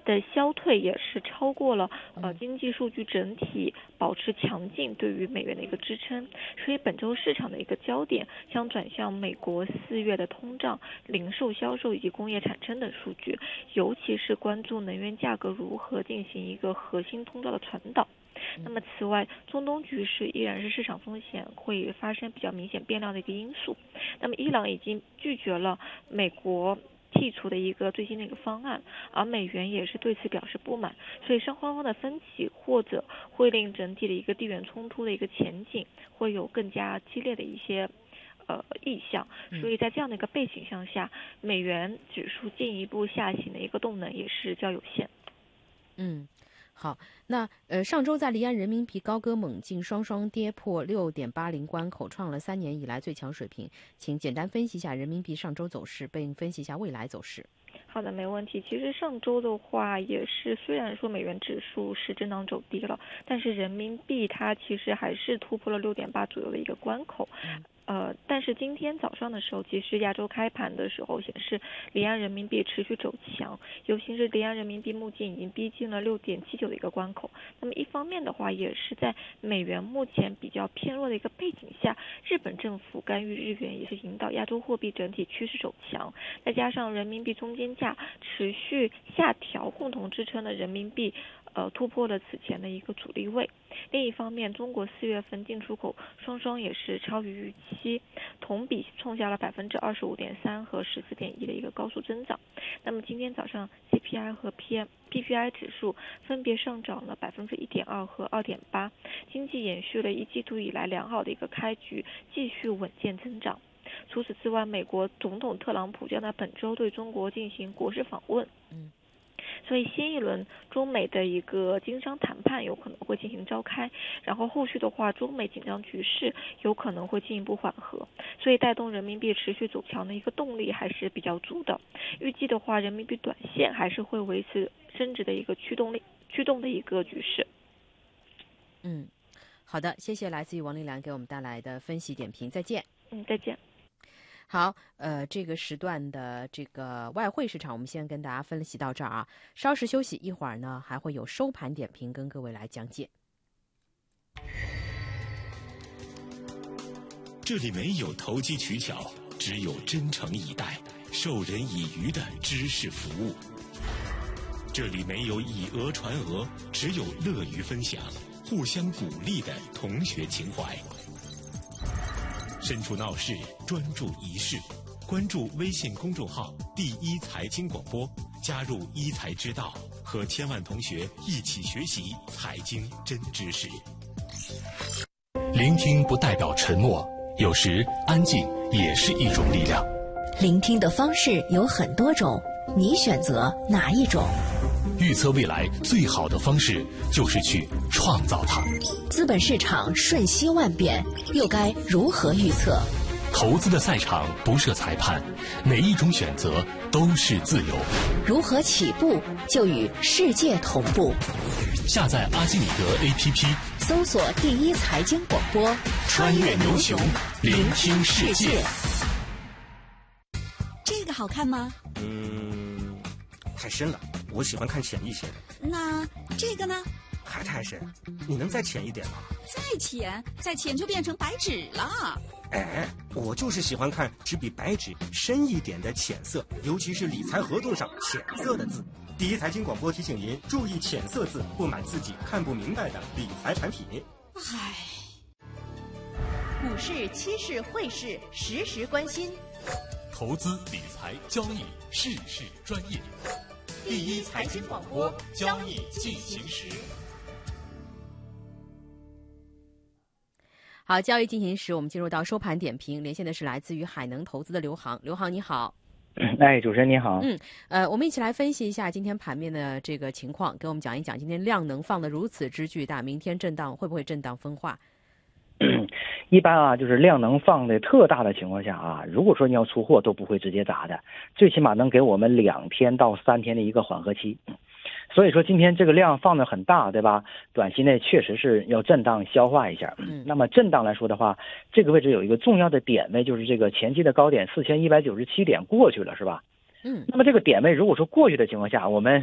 的消退也是超过了经济数据整体保持强劲对于美元的一个支撑，所以本周市场的一个焦点将转向美国4月的通胀、零售销售以及工业产生等数据，尤其是关注能源价格如何进行一个核心通道的传导。那么此外，中东局势依然是市场风险会发生比较明显变量的一个因素。那么伊朗已经拒绝了美国剔除的一个最新的一个方案，而美元也是对此表示不满，所以双方的分歧或者会令整体的一个地缘冲突的一个前景会有更加激烈的一些意向，所以在这样的一个背景下，美元指数进一步下行的一个动能也是较有限。 好，那上周在离岸人民币高歌猛进，双双跌破6.80关口，创了3年以来最强水平。请简单分析一下人民币上周走势，并分析一下未来走势。 好的，没问题。其实上周的话也是，虽然说美元指数是震荡走低了，但是人民币它其实还是突破了6.8左右的一个关口。但是今天早上的时候，其实亚洲开盘的时候显示离岸人民币持续走强，尤其是离岸人民币目前已经逼近了6.79的一个关口。那么一方面的话，也是在美元目前比较偏弱的一个背景下，日本政府干预日元也是引导亚洲货币整体趋势走强，再加上人民币中间价持续下调，共同支撑了人民币突破了此前的一个阻力位。另一方面，中国4月份进出口双双也是超于预期，同比创下了25.3%和14.1%的一个高速增长。那么今天早上 CPI 和 PPI 指数分别上涨了1.2%和2.8%，经济延续了1季度以来良好的一个开局，继续稳健增长。除此之外，美国总统特朗普将在本周对中国进行国事访问。所以新一轮中美的一个经商谈判有可能会进行召开，然后后续的话，中美紧张局势有可能会进一步缓和，所以带动人民币持续走强的一个动力还是比较足的。预计的话，人民币短线还是会维持升值的一个驱动的一个局势。 好的，谢谢来自于王丽兰给我们带来的分析点评，再见。 再见。 好，这个时段的这个外汇市场，我们先跟大家分析到这儿啊。稍事休息，一会儿呢还会有收盘点评跟各位来讲解。 这里没有投机取巧，只有真诚以待、授人以渔的知识服务。这里没有以讹传讹，只有乐于分享、互相鼓励的同学情怀。身处闹市，专注一事，关注微信公众号第一财经广播，加入一财之道，和千万同学一起学习财经真知识。聆听不代表沉默，有时安静也是一种力量。 聆听的方式有很多种，你选择哪一种？ 预测未来最好的方式就是去创造它。 资本市场瞬息万变，又该如何预测？ 投资的赛场不设裁判，每一种选择都是自由。 如何起步就与世界同步？ 下载阿基米德 APP， 搜索第一财经广播， 穿越牛熊，聆听世界。 这个好看吗？ 太深了，我喜欢看浅一些的。 那这个呢？ 还太深，你能再浅一点吗？ 再浅就变成白纸了。 哎，我就是喜欢看只比白纸深一点的浅色，尤其是理财合同上浅色的字。第一财经广播提醒您注意浅色字，不买自己看不明白的理财产品。 股市、期市、汇市，时时关心。 投资理财交易，事事专业。第一财经广播，交易进行时。 好，交易进行时，我们进入到收盘点评，连线的是来自于海能投资的刘航。刘航你好。 主持人你好。 我们一起来分析一下今天盘面的这个情况，给我们讲一讲今天量能放得如此之巨大，明天震荡会不会震荡分化？ 一般就是量能放的特大的情况下如果说你要出货都不会直接砸的，最起码能给我们2天到3天的一个缓和期。所以说今天这个量放得很大，对吧？短期内确实是要震荡消化一下。那么震荡来说的话，这个位置有一个重要的点位，就是这个前期的高点4197点过去了，是吧？那么这个点位如果说过去的情况下，我们